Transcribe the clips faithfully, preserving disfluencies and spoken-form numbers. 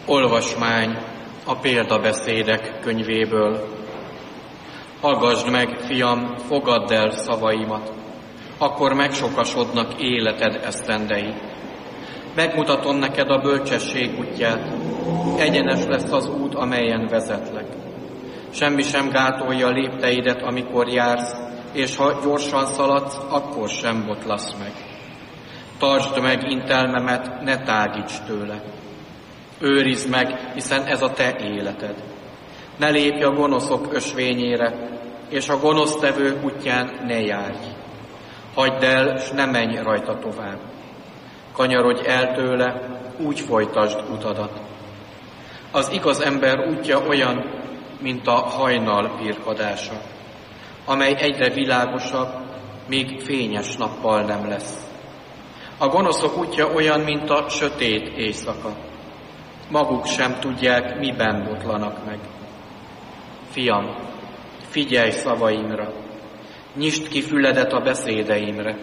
Olvasmány a példabeszédek könyvéből. Hallgasd meg, fiam, fogadd el szavaimat, akkor megsokasodnak életed esztendei. Megmutatom neked a bölcsesség útját, egyenes lesz az út, amelyen vezetlek. Semmi sem gátolja lépteidet, amikor jársz, és ha gyorsan szaladsz, akkor sem botlasz meg. Tartsd meg intelmemet, ne tágíts tőle. Őrizd meg, hiszen ez a te életed. Ne lépj a gonoszok ösvényére, és a gonosztevők útján ne járj. Hagyd el, s ne menj rajta tovább. Kanyarodj el tőle, úgy folytasd utadat. Az igaz ember útja olyan, mint a hajnal pirkadása, amely egyre világosabb, míg fényes nappal nem lesz. A gonoszok útja olyan, mint a sötét éjszaka. Maguk sem tudják, miben botlanak meg. Fiam, figyelj szavaimra, nyisd ki füledet a beszédeimre.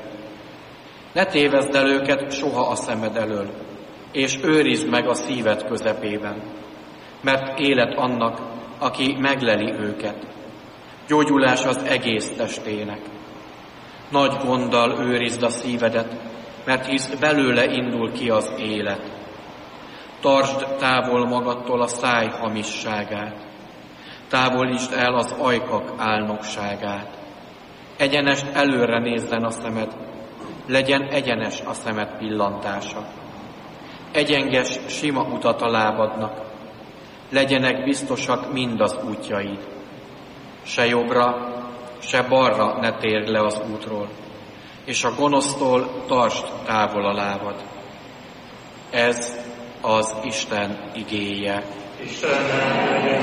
Ne tévezd el őket soha a szemed elől, és őrizd meg a szíved közepében, mert élet annak, aki megleli őket. Gyógyulás az egész testének. Nagy gonddal őrizd a szívedet, mert hisz belőle indul ki az élet. Tartsd távol magadtól a száj hamisságát. Távolítsd el az ajkak álnokságát. Egyenest előre nézzen a szemed, legyen egyenes a szemed pillantása. Egyenges, sima utat a lábadnak, legyenek biztosak mind az útjaid. Se jobbra, se balra ne térj le az útról, és a gonosztól tartsd távol a lábad. Ez az Isten igéje. Istenem,